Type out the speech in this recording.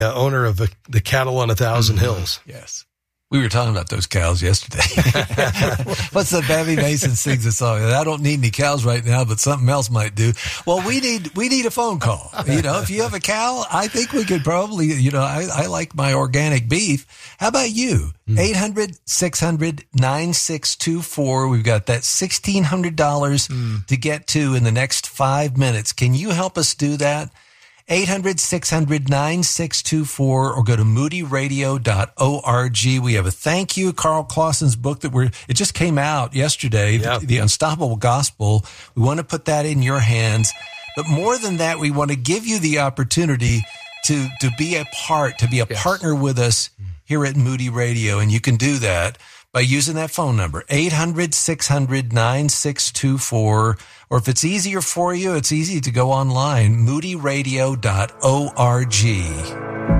owner of the Cattle on 1,000 Hills. Yes. We were talking about those cows yesterday. What's the Babby Mason sings a song? I don't need any cows right now, but something else might do. Well, we need a phone call. If you have a cow, I think we could probably, I like my organic beef. How about you? 800-600-9624. We've got that $1,600 to get to in the next 5 minutes. Can you help us do that? 800-600-9624 or go to moodyradio.org. We have a thank you, Carl Clausen's book it just came out yesterday, The Unstoppable Gospel. We want to put that in your hands. But more than that, we want to give you the opportunity to be a partner with us here at Moody Radio. And you can do that by using that phone number, 800-600-9624. Or if it's easier for you, it's easy to go online, moodyradio.org.